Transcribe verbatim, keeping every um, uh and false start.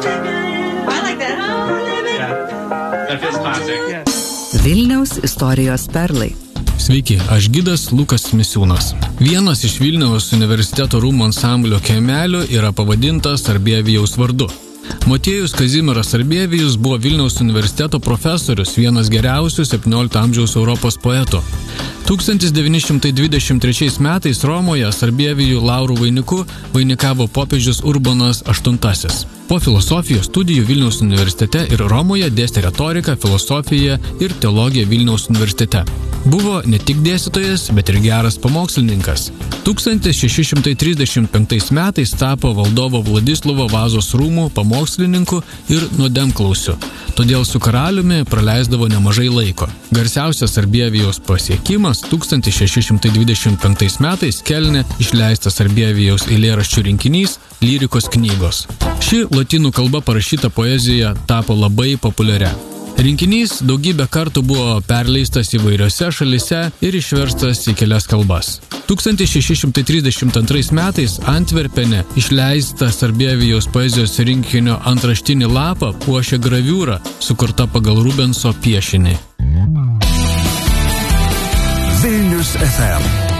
Vilniaus istorijos perlai. Sveiki, aš gidas Lukas Misiūnas. Vienas iš Vilniaus universiteto rūmų ansamblio kiemelio yra pavadintas Sarbievijaus vardu. Motiejus Kazimieras Sarbievijus buvo Vilniaus universiteto profesorius, vienas geriausių septyniolikto amžiaus Europos poetų. tūkstantis devyni šimtai dvidešimt trečiais metais Romoje Sarbievijų laurų vainiku vainikavo popiežius Urbonas aštuntasis. Po filosofijos studijų Vilniaus universitete ir Romoje dėstė retoriką, filosofiją ir teologiją Vilniaus universitete. Buvo ne tik dėstytojas, bet ir geras pamokslininkas. tūkstantis šeši šimtai trisdešimt penktais metais tapo valdovo Vladislovo Vazos rūmų pamokslininku ir nuodėmklausiu. Todėl su karaliumi praleisdavo nemažai laiko. Garsiausias Sarbievijaus pasiekimas tūkstantis šeši šimtai dvidešimt penktais metais Kelne išleistas Sarbievijaus eilėraščių rinkinys Lyrikos knygos. Ši lotynų kalba parašyta poezija tapo labai populiaria. Rinkinys daugybę kartų buvo perleistas įvairiose šalise ir išverstas į kelias kalbas. tūkstantis šeši šimtai trisdešimt antrais metais Antverpene išleistą Sarbievijaus poezijos rinkinio antraštinį lapą puošė graviūra, sukurta pagal Rubenso piešinį. Vilnius F M